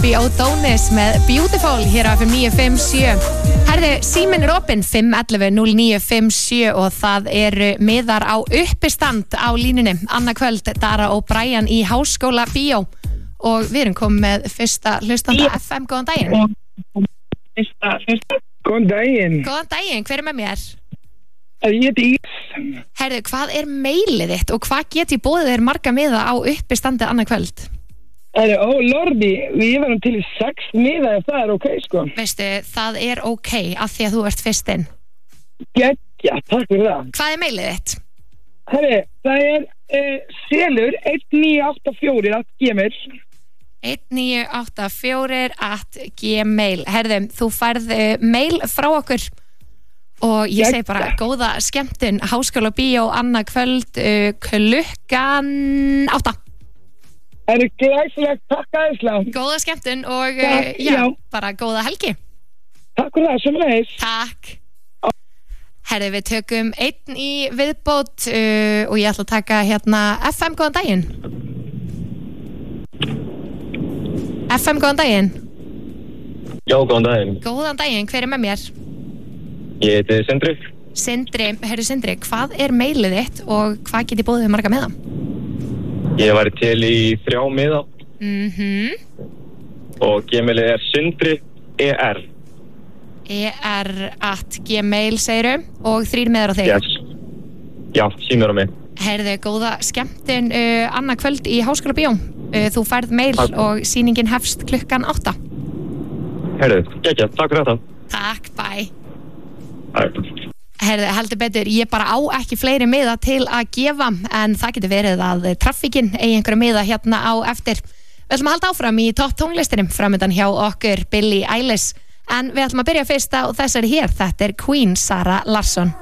Bobby O'Donis með Beautiful hér á FM 957. Herðu, síminn opinn 511-0957 og það eru miðar á uppistand á línunni. Annað kvöld, Dara og Brian í Háskóla Bíó og við erum komið með fyrsta hlustanda FM. Góðan daginn. Góðan daginn. Góðan daginn, hver með mér? Ég heiti Ís. Herðu, hvað meilið þitt og hvað get ég boðið þér marga miða á uppistandi annað kvöld? Lordi, við varum til í 6 miða ef það ok, sko. Veistu, það ok af því að þú ert fyrst inn. Gekkja, takk fyrir það. Hvað meilið þitt? Herri, það selur 1984@gmail. 1984@gmail. Herðu, þú færð mail frá okkur og ég segi bara góða skemmtun Háskóla Bíó annað kvöld klukkan 8. Það glæsilegt, takk aðeinslega. Góða skemmtun og bara góða helgi. Takk fyrir það, sömuleiðis. Takk. Herðu, við tökum einn í viðbót og ég ætla að taka hérna FM, góðan daginn. FM, góðan daginn. Já, góðan daginn. Góðan daginn, hver með mér? Ég heiti Sindri. Sindri, hvað meilið þitt og hvað get ég boðið þér marga með það? Ég væri til í 3 miða. Og gmailið Sindri ER. ER@gmail segiru og 3 miðar á þig. Yes. Já, símur á mig. Herðu, góða skemmtun annað kvöld í Háskóla Bíó. Þú færð mail og sýningin hefst klukkan 8. Herðu, gekkja, takk fyrir þetta. Takk, bye. Herðu, heldur betur, ég bara á ekki fleiri miða til að gefa en það getur verið að traffíkin eigi einhverja miða hérna á eftir. Við ætlum að halda áfram í topp tónlistinum framöndan hjá okkur Billie Eilish en við ætlum að byrja fyrst á þessari hér, þetta Queen Zara Larsson.